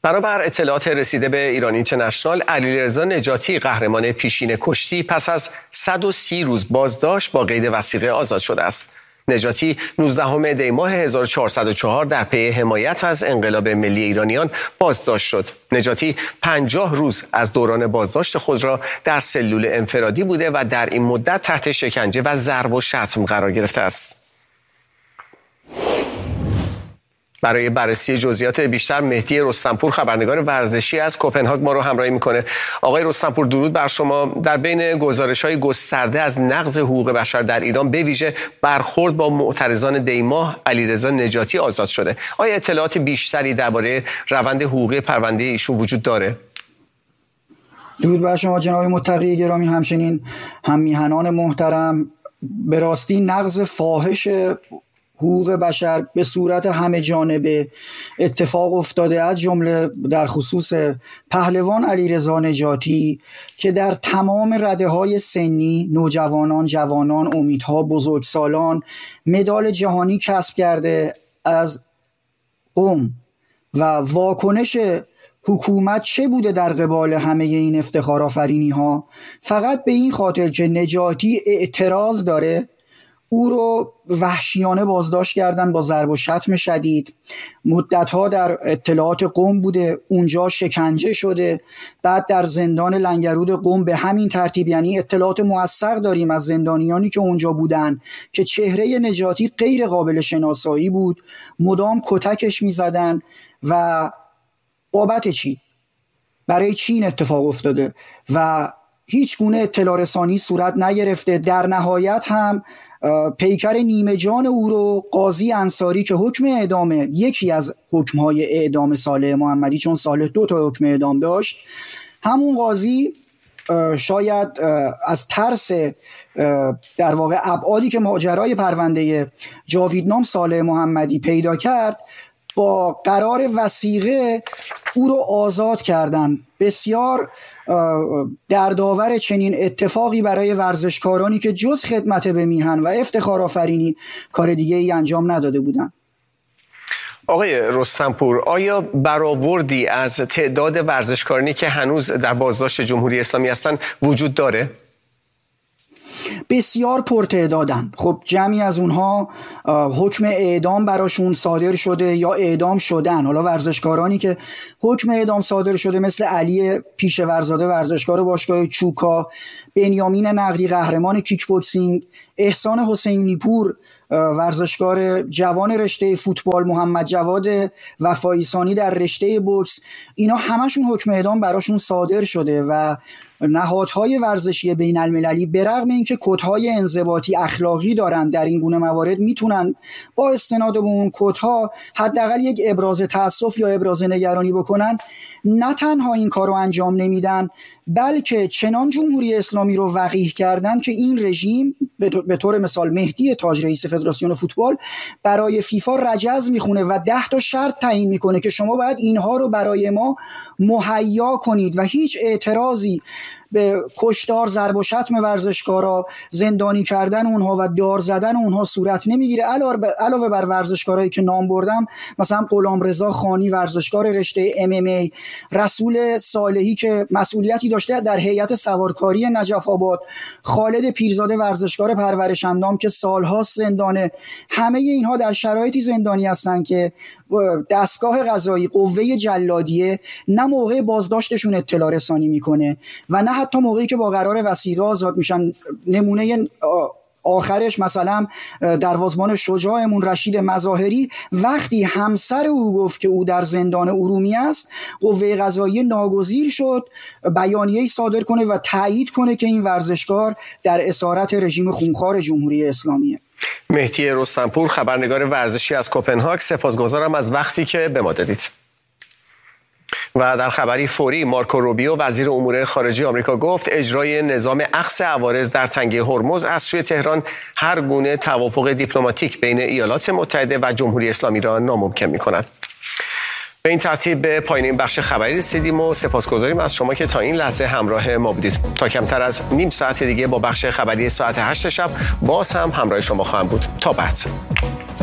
بنابر اطلاعات رسیده به ایران اینترنشنال، علیرضا نجاتی قهرمان پیشین کشتی پس از 130 روز بازداشت با قید وثیقه آزاد شده است. نجاتی 19 دی ماه 1404 در پی حمایت از انقلاب ملی ایرانیان بازداشت شد. نجاتی 50 روز از دوران بازداشت خود را در سلول انفرادی بوده و در این مدت تحت شکنجه و ضرب و شتم قرار گرفته است. برای بررسی جزئیات بیشتر مهدی رستمپور خبرنگار ورزشی از کوپنهاگ ما رو همراهی میکنه. آقای رستمپور، درود بر شما. در بین گزارش‌های گسترده از نقض حقوق بشر در ایران، به ویژه برخورد با معترضان دی ماه، علیرضا نجاتی آزاد شده. آیا اطلاعات بیشتری درباره روند حقوقی پرونده ایشون وجود داره؟ درود بر شما جناب متقی گرامی، همچنین هم میهنان محترم. به راستی نقض فاحش حقوق بشر به صورت همه جانبه اتفاق افتاده، از جمله در خصوص پهلوان علیرضا نجاتی که در تمام رده‌های سنی، نوجوانان، جوانان، امیدها، بزرگسالان مدال جهانی کسب کرده از قم و واکنش حکومت چه بوده در قبال همه این افتخارآفرینی ها؟ فقط به این خاطر که نجاتی اعتراض داره او رو وحشیانه بازداشت کردن با ضرب و شتم شدید. مدتها در اطلاعات قم بوده، اونجا شکنجه شده، بعد در زندان لنگرود قم به همین ترتیب. یعنی اطلاعات موثق داریم از زندانیانی که اونجا بودن که چهره نجاتی غیر قابل شناسایی بود، مدام کتکش میزدن. و بابت چی؟ برای چی این اتفاق افتاده؟ و هیچ گونه اطلاع رسانی صورت نگرفته. در نهایت هم پیکر نیمه جان او رو قاضی انصاری که حکم اعدامه، یکی از حکمهای اعدام صالح محمدی، چون صالح 2 تا حکم اعدام داشت، همون قاضی شاید از ترس در واقع ابعادی که ماجرای پرونده جاویدنام صالح محمدی پیدا کرد، با قرار وثیقه او رو آزاد کردن. بسیار دردآور چنین اتفاقی برای ورزشکارانی که جز خدمت به میهن و افتخار آفرینی کار دیگه ای انجام نداده بودن. آقای رستمپور، آیا برآوردی از تعداد ورزشکارانی که هنوز در بازداشت جمهوری اسلامی هستن وجود داره؟ بسیار پرتعدادن. خب جمعی از اونها حکم اعدام براشون صادر شده یا اعدام شدن. حالا ورزشکارانی که حکم اعدام صادر شده مثل علی پیشورزاده ورزشکار باشگاه چوکا، بنیامین نقدی قهرمان کیک بوکسینگ، احسان حسینی پور ورزشکار جوان رشته فوتبال، محمد جواد وفاییسانی در رشته بوکس، اینا همشون حکم اعدام براشون صادر شده. و نهادهای ورزشی بین المللی به رغم اینکه کدهای انضباطی اخلاقی دارن، در این گونه موارد میتونن با استناد به اون کدها حداقل یک ابراز تأسف یا ابراز نگرانی بکنن، نه تنها این کارو انجام نمیدن، بلکه چنان جمهوری اسلامی رو وقیح کردن که این رژیم به طور مثال مهدی تاج رئیس فدراسیون فوتبال برای فیفا رجز میخونه و 10 تا شرط تعیین میکنه که شما باید اینها رو برای ما مهیا کنید و هیچ اعتراضی به کشتار، ضرب و شتم ورزشکارا، زندانی کردن اونها و دار زدن اونها صورت نمیگیره. علاوه بر ورزشکارایی که نام بردم، مثلا غلامرضا خانی ورزشکار رشته MMA، رسول صالحی که مسئولیتی داشته در هیئت سوارکاری نجف آباد، خالد پیرزاده ورزشکار پرورش اندام که سالها زندانه، همه اینها در شرایطی زندانی هستن که دستگاه قضایی، قوه جلادیه، نه موقع بازداشتشون اطلاع رسانی میکنه و نه حتی موقعی که با قرار وثیقه آزاد میشن. نمونه آخرش مثلا دروازه‌بان شجاعمون رشید مظاهری، وقتی همسر او گفت که او در زندان ارومیه است، قوه قضاییه ناگزیر شد بیانیه‌ای صادر کنه و تایید کنه که این ورزشکار در اسارت رژیم خونخوار جمهوری اسلامیه. مهدی رستمپور خبرنگار ورزشی از کوپنهاگ، سپاسگزارم از وقتی که به ما دادید. و در خبری فوری، مارکو روبیو وزیر امور خارجه آمریکا گفت اجرای نظام اخذ عوارض در تنگه هرمز از سوی تهران هر گونه توافق دیپلماتیک بین ایالات متحده و جمهوری اسلامی را ناممکن می‌کند. به این ترتیب به پایان این بخش خبری رسیدیم و سپاسگزاریم از شما که تا این لحظه همراه ما بودید. تا کمتر از نیم ساعت دیگه با بخش خبری ساعت 8 شب باز هم همراه شما خواهم بود. تا بعد.